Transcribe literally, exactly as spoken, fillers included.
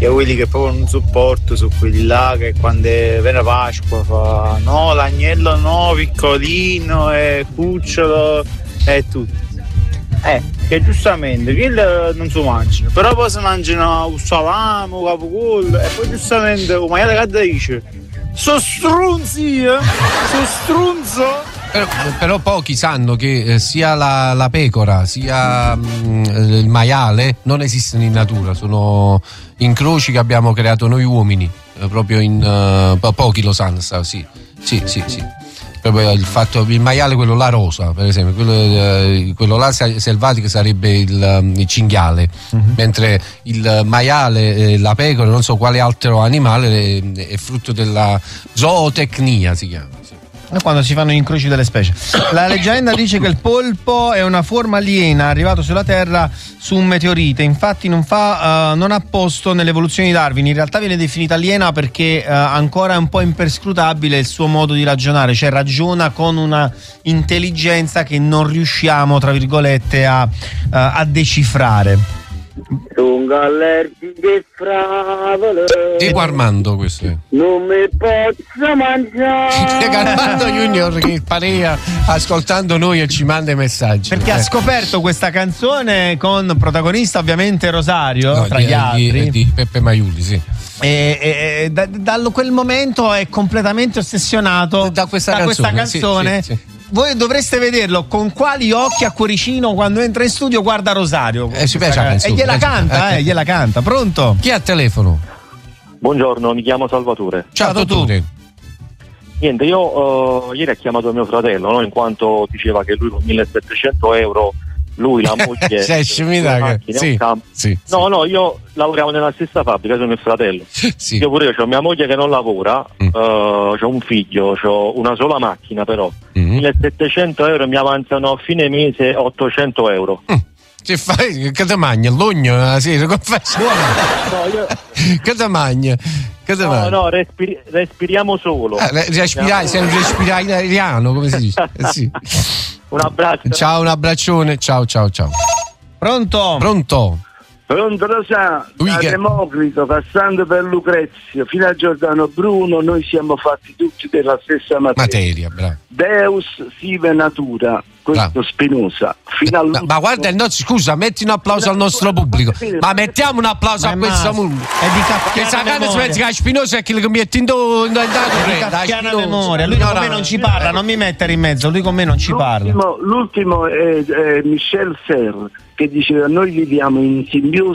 che quelli che proprio non sopporto sono quelli là che quando viene Pasqua fa no, l'agnello no, piccolino e cucciolo e tutto. Eh, che giustamente quelli non si mangiano, però poi si mangiano un salame, un capocollo e poi giustamente un maiale che dice so strunzi, eh? so strunzo. Però, però pochi sanno che eh, sia la, la pecora sia mh, il maiale non esistono in natura, sono incroci che abbiamo creato noi uomini, eh, proprio in uh, pochi lo sanno, sì, sì, sì, sì. Proprio il fatto il maiale, quello là rosa, per esempio, quello, eh, quello là selvatico sarebbe il, il cinghiale, uh-huh. mentre il maiale, eh, la pecora, non so quale altro animale, è, è frutto della zootecnia, si chiama. Sì. Quando si fanno gli incroci delle specie. La leggenda dice che il polpo è una forma aliena arrivato sulla Terra su un meteorite, infatti non fa uh, non ha posto nell'evoluzione di Darwin. In realtà viene definita aliena perché uh, ancora è un po' imperscrutabile il suo modo di ragionare, cioè ragiona con una intelligenza che non riusciamo, tra virgolette, a, uh, a decifrare. Sono allergiche fragole. Diego Armando, questo è. Non mi posso mangiare. Diego Armando Junior che parea ascoltando noi e ci manda i messaggi. Perché eh. ha scoperto questa canzone con protagonista ovviamente Rosario, no, tra di, gli altri. Di, di Peppe Maiuli, sì. E, e, e da, da quel momento è completamente ossessionato da questa da canzone. Questa canzone. Sì, sì, sì. Voi dovreste vederlo con quali occhi a cuoricino quando entra in studio guarda Rosario eh, si piace e gliela canta, eh, gliela canta. Pronto? Chi ha il telefono? Buongiorno, mi chiamo Salvatore. Ciao, Ciao Dottore. Niente, io uh, ieri ho chiamato mio fratello, no? In quanto diceva che lui con millesettecento euro lui, la moglie sei scemita macchine, sì, campo. Sì, no sì. no io lavoravo nella stessa fabbrica, sono mio fratello, sì. Io pure ho mia moglie che non lavora, mm. uh, ho un figlio, ho una sola macchina, però mm. millesettecento euro mi avanzano a fine mese ottocento euro. mm. Che fai? Che te mangia? L'ogno la sera? Come fai? No, io... Che te mangia? Che te no mangia? no respiri- respiriamo solo, ah, respirai, sei un respiraiano, come si dice? Eh, sì. Un abbraccio. Ciao, un abbraccione. Ciao, ciao, ciao. Pronto? Pronto? Pronto, lo sa, da che... Democrito, passando per Lucrezio, fino a Giordano Bruno, noi siamo fatti tutti della stessa materia. Materia, bravo. Deus sive natura, questo bravo. Spinoza. Fino no, ma guarda, no, scusa, metti un applauso al nostro pubblico. Ma mettiamo un applauso ma a questo mondo. È di Kafkiana memoria. Che Spinoza è quello che mi è tinto in Kafkiana memoria. Lui no, con no, me non ci parla, non mi mettere in mezzo, lui con me non ci l'ultimo, parla. L'ultimo è, è Michel Serres, che diceva noi viviamo in simbiosi